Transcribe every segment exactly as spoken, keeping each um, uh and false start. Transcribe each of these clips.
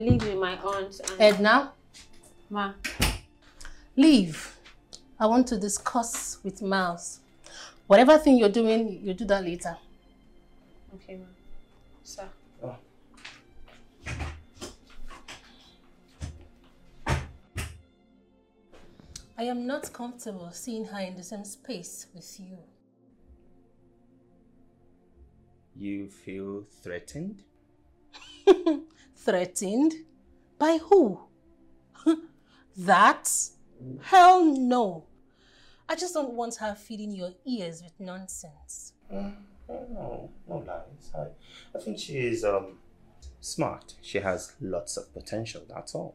Leave with my aunt and... Edna? Ma. Leave. I want to discuss with Miles. Whatever thing you're doing, you do that later. Okay, ma. Sir. Oh. I am not comfortable seeing her in the same space with you. You feel threatened? Threatened? By who? That? Hell no. I just don't want her filling your ears with nonsense. Uh, no, no lies. I, I think she is um, smart. She has lots of potential, that's all.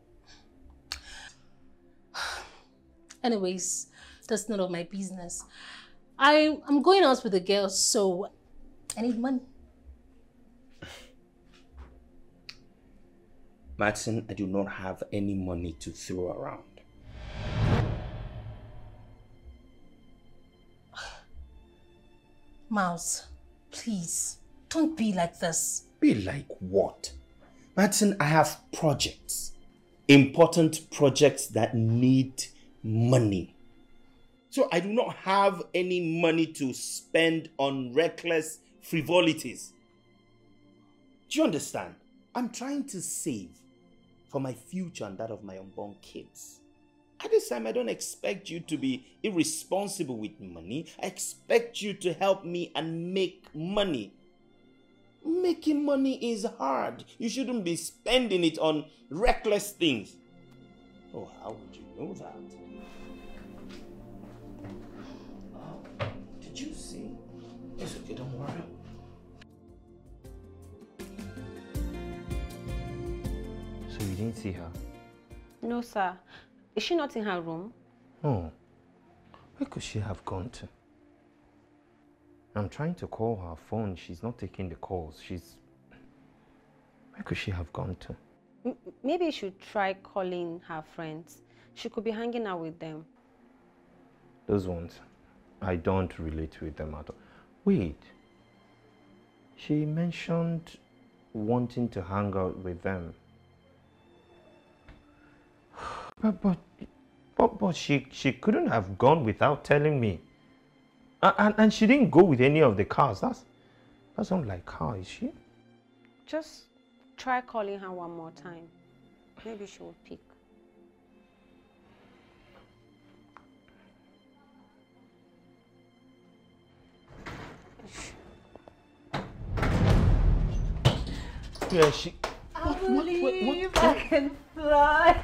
Anyways, that's none of my business. I, I'm going out with the girls, so I need money. Madison, I do not have any money to throw around. Miles, please, don't be like this. Be like what? Madison, I have projects. Important projects that need money. So I do not have any money to spend on reckless frivolities. Do you understand? I'm trying to save for my future and that of my unborn kids. At this time, I don't expect you to be irresponsible with money. I expect you to help me and make money. Making money is hard. You shouldn't be spending it on reckless things. Oh, how would you know that? Oh, did you see? It's okay, don't worry. So you didn't see her? No, sir. Is she not in her room? Oh. Where could she have gone to? I'm trying to call her phone. She's not taking the calls. She's... Where could she have gone to? M maybe you should try calling her friends. She could be hanging out with them. Those ones, I don't relate with them at all. Wait. She mentioned wanting to hang out with them. But, but, but, but she, she couldn't have gone without telling me. And, and she didn't go with any of the cars. That's, that's not like her, is she? Just try calling her one more time. Maybe she will pick. Yeah, she... I believe I can fly.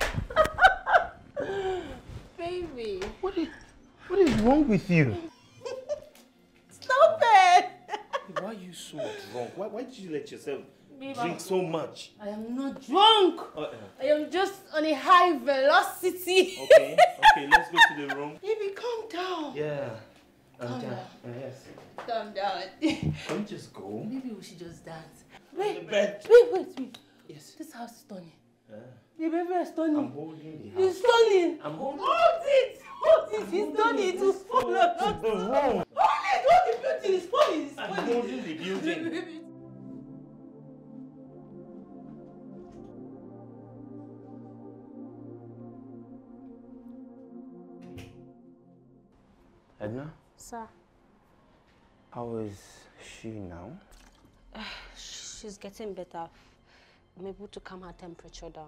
Baby. What is, what is wrong with you? Stop it! Why are you so drunk? Why, why did you let yourself Babe, drink I'm- so much? I am not drunk. Uh, I am just on a high velocity. okay, okay, let's go to the room. Baby, calm down. Yeah. I'm Calm down. down. Uh, yes. Calm down. Can we just go? Maybe we should just dance. On Wait, the bed. wait, wait, wait. Yes. This house is stunning. Uh, The baby is stunning. I'm holding the It's house. stunning. I'm holding Hold it. Hold it. It's stunning. It will fall to apart. the Hold room. it. Hold the building. It's falling. It's I'm falling. holding the building. Baby. Edna, Sir, how is she now? she's getting better. I'm able to calm her temperature down.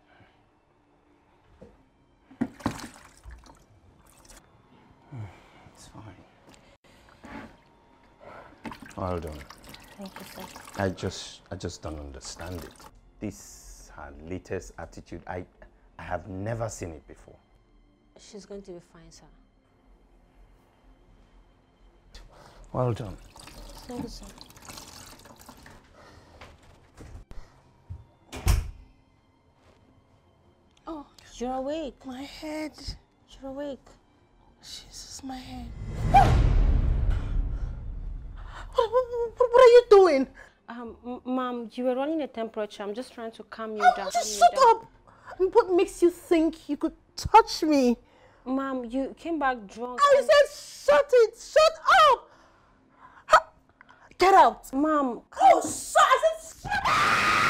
It's fine. Well done. Thank you, sir. I just, I just don't understand it. This her latest attitude, I, I have never seen it before. She's going to be fine, sir. Well done. Thank you, sir. Oh, you're awake. My head. You're awake. Jesus, my head. What, what, what are you doing? Um, m- Mom, you were running a temperature. I'm just trying to calm you Oh, down. just calm shut you down. up. And what makes you think you could touch me? Mom, you came back drunk. I and- said shut it. Shut up. Get out. Mom. Oh, shut. I said shut up.